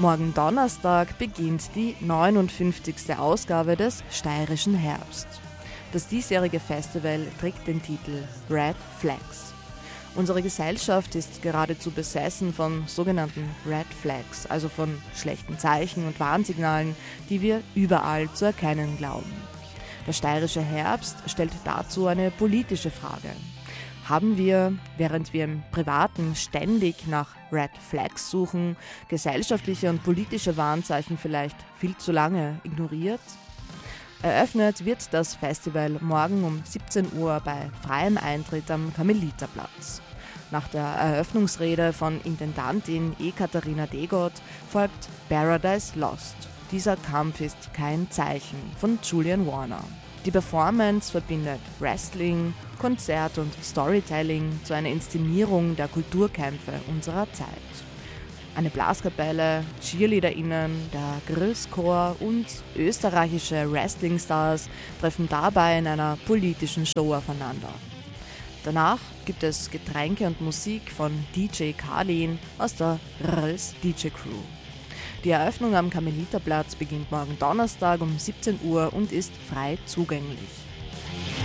Morgen Donnerstag beginnt die 59. Ausgabe des Steirischen Herbst. Das diesjährige Festival trägt den Titel Red Flags. Unsere Gesellschaft ist geradezu besessen von sogenannten Red Flags, also von schlechten Zeichen und Warnsignalen, die wir überall zu erkennen glauben. Der Steirische Herbst stellt dazu eine politische Frage. Haben wir, während wir im Privaten ständig nach Red Flags suchen, gesellschaftliche und politische Warnzeichen vielleicht viel zu lange ignoriert? Eröffnet wird das Festival morgen um 17 Uhr bei freiem Eintritt am Karmeliterplatz. Nach der Eröffnungsrede von Intendantin Ekaterina Degot folgt Paradise Lost. Dieser Kampf ist kein Zeichen von Julian Warner. Die Performance verbindet Wrestling, Konzert und Storytelling zu einer Inszenierung der Kulturkämpfe unserer Zeit. Eine Blaskapelle, CheerleaderInnen, der Grillschor und österreichische Wrestlingstars treffen dabei in einer politischen Show aufeinander. Danach gibt es Getränke und Musik von DJ Karlin aus der Rls DJ Crew. Die Eröffnung am Karmeliterplatz beginnt morgen Donnerstag um 17 Uhr und ist frei zugänglich.